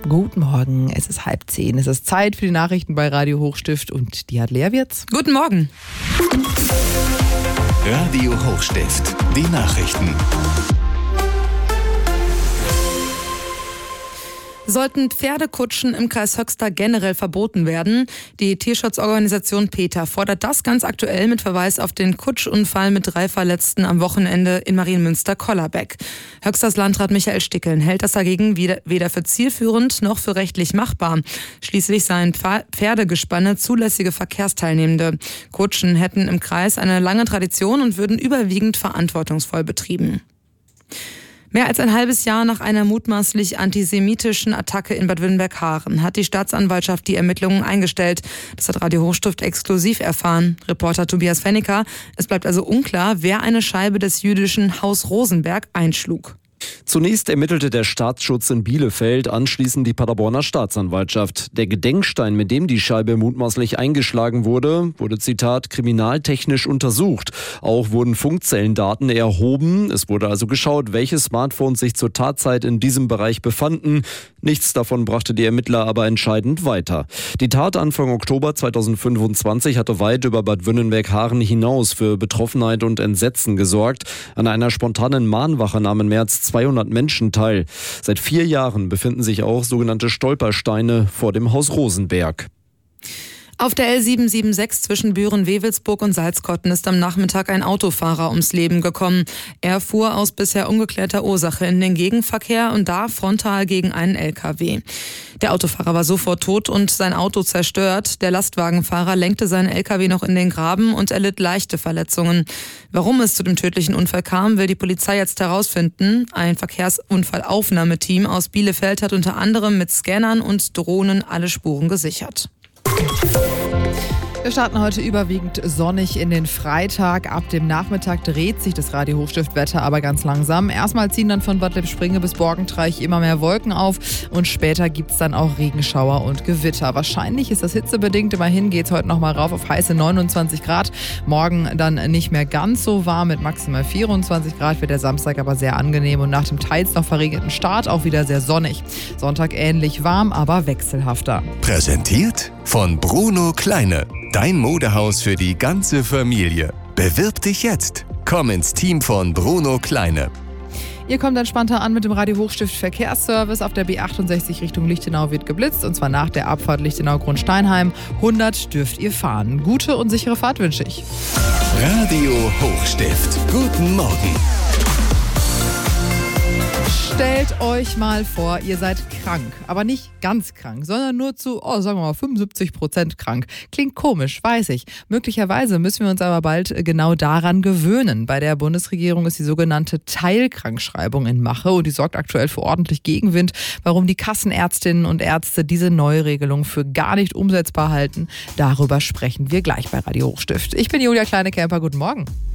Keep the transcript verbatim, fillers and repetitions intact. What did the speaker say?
Guten Morgen, es ist halb zehn. Es ist Zeit für die Nachrichten bei Radio Hochstift und die hat Lea Wirz. Guten Morgen. Radio Hochstift, die Nachrichten. Sollten Pferdekutschen im Kreis Höxter generell verboten werden? Die Tierschutzorganisation PETA fordert das ganz aktuell mit Verweis auf den Kutschunfall mit drei Verletzten am Wochenende in Marienmünster-Kollerbeck. Höxters Landrat Michael Stickeln hält das dagegen weder für zielführend noch für rechtlich machbar. Schließlich seien Pferdegespanne zulässige Verkehrsteilnehmende. Kutschen hätten im Kreis eine lange Tradition und würden überwiegend verantwortungsvoll betrieben. Mehr als ein halbes Jahr nach einer mutmaßlich antisemitischen Attacke in Bad Wünnberg-Haaren hat die Staatsanwaltschaft die Ermittlungen eingestellt. Das hat Radio Hochstift exklusiv erfahren. Reporter Tobias Fenniker. Es bleibt also unklar, wer eine Scheibe des jüdischen Haus Rosenberg einschlug. Zunächst ermittelte der Staatsschutz in Bielefeld, anschließend die Paderborner Staatsanwaltschaft. Der Gedenkstein, mit dem die Scheibe mutmaßlich eingeschlagen wurde, wurde, Zitat, kriminaltechnisch untersucht. Auch wurden Funkzellendaten erhoben. Es wurde also geschaut, welche Smartphones sich zur Tatzeit in diesem Bereich befanden. Nichts davon brachte die Ermittler aber entscheidend weiter. Die Tat Anfang Oktober zweitausendfünfundzwanzig hatte weit über Bad Wünnberg-Haaren hinaus für Betroffenheit und Entsetzen gesorgt. An einer spontanen Mahnwache nahmen mehr als zweihundert Menschen teil. Seit vier Jahren befinden sich auch sogenannte Stolpersteine vor dem Haus Rosenberg. Auf der L sieben sieben sechs zwischen Büren-Wewelsburg und Salzkotten ist am Nachmittag ein Autofahrer ums Leben gekommen. Er fuhr aus bisher ungeklärter Ursache in den Gegenverkehr und da frontal gegen einen L K W. Der Autofahrer war sofort tot und sein Auto zerstört. Der Lastwagenfahrer lenkte seinen L K W noch in den Graben und erlitt leichte Verletzungen. Warum es zu dem tödlichen Unfall kam, will die Polizei jetzt herausfinden. Ein Verkehrsunfallaufnahmeteam aus Bielefeld hat unter anderem mit Scannern und Drohnen alle Spuren gesichert. Wir starten heute überwiegend sonnig in den Freitag. Ab dem Nachmittag dreht sich das Radio Hochstift-Wetter aber ganz langsam. Erstmal ziehen dann von Bad Lippspringe bis Borgentreich immer mehr Wolken auf und später gibt es dann auch Regenschauer und Gewitter. Wahrscheinlich ist das hitzebedingt. Immerhin geht es heute nochmal rauf auf heiße neunundzwanzig Grad. Morgen dann nicht mehr ganz so warm mit maximal vierundzwanzig Grad. Wird der Samstag aber sehr angenehm und nach dem teils noch verregneten Start auch wieder sehr sonnig. Sonntag ähnlich warm, aber wechselhafter. Präsentiert von Bruno Kleine. Dein Modehaus für die ganze Familie. Bewirb dich jetzt. Komm ins Team von Bruno Kleine. Ihr kommt entspannter an mit dem Radio Hochstift Verkehrsservice. Auf der B achtundsechzig Richtung Lichtenau wird geblitzt und zwar nach der Abfahrt Lichtenau-Grundsteinheim. hundert dürft ihr fahren. Gute und sichere Fahrt wünsche ich. Radio Hochstift. Guten Morgen. Stellt euch mal vor, ihr seid krank, aber nicht ganz krank, sondern nur zu, oh, sagen wir mal, fünfundsiebzig Prozent krank. Klingt komisch, weiß ich. Möglicherweise müssen wir uns aber bald genau daran gewöhnen. Bei der Bundesregierung ist die sogenannte Teilkrankschreibung in Mache und die sorgt aktuell für ordentlich Gegenwind. Warum die Kassenärztinnen und Ärzte diese Neuregelung für gar nicht umsetzbar halten, darüber sprechen wir gleich bei Radio Hochstift. Ich bin Julia Kleine-Kemper, guten Morgen.